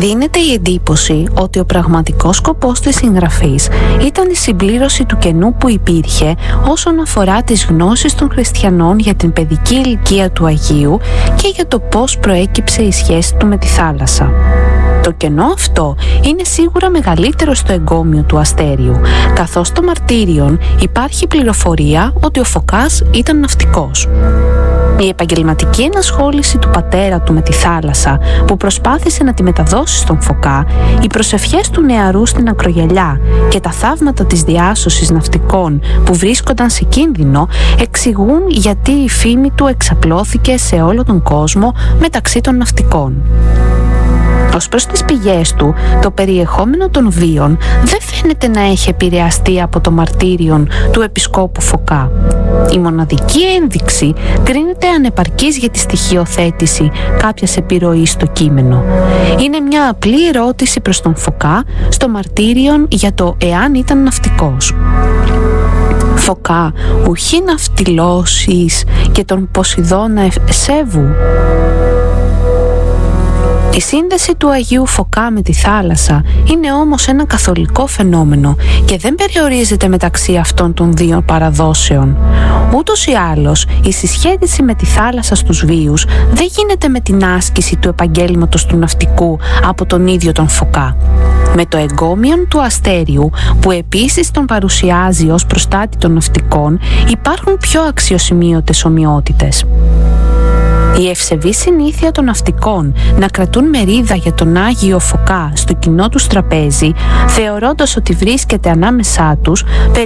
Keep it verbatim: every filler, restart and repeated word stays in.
Δίνεται η εντύπωση ότι ο πραγματικός σκοπός της συγγραφής ήταν η συμπλήρωση του κενού που υπήρχε όσον αφορά τις γνώσεις των χριστιανών για την παιδική ηλικία του Αγίου και για το πώς προέκυψε η σχέση του με τη θάλασσα. Το κενό αυτό είναι σίγουρα μεγαλύτερο στο εγκόμιο του Αστέριου, καθώς στο μαρτύριον υπάρχει πληροφορία ότι ο Φωκάς ήταν ναυτικός. Η επαγγελματική ενασχόληση του πατέρα του με τη θάλασσα, που προσπάθησε να τη μεταδώσει στον Φωκά, οι προσευχές του νεαρού στην ακρογιαλιά και τα θαύματα της διάσωσης ναυτικών που βρίσκονταν σε κίνδυνο εξηγούν γιατί η φήμη του εξαπλώθηκε σε όλο τον κόσμο μεταξύ των ναυτικών. Ως προς τις πηγές του, το περιεχόμενο των βίων δεν φαίνεται να έχει επηρεαστεί από το μαρτύριον του επισκόπου Φωκά. Η μοναδική ένδειξη κρίνεται ανεπαρκής για τη στοιχειοθέτηση κάποιας επιρροής στο κείμενο. Είναι μια απλή ερώτηση προς τον Φωκά στο μαρτύριον για το εάν ήταν ναυτικός. «Φωκά, ουχή ναυτιλός εις και τον Ποσειδώνα εσέβου». Η σύνδεση του Αγίου Φωκά με τη θάλασσα είναι όμως ένα καθολικό φαινόμενο και δεν περιορίζεται μεταξύ αυτών των δύο παραδόσεων. Ούτως ή άλλως, η συσχέτιση με τη θάλασσα στους βίους δεν γίνεται με την άσκηση του επαγγέλματος του ναυτικού από τον ίδιο τον Φωκά. Με το εγκόμιον του Αστέριου, που επίσης τον παρουσιάζει ως προστάτη των ναυτικών, υπάρχουν πιο αξιοσημείωτες ομοιότητες. Η ευσεβή συνήθεια των ναυτικών να κρατούν μερίδα για τον Άγιο Φωκά στο κοινό τους τραπέζι, θεωρώντας ότι βρίσκεται ανάμεσά τους,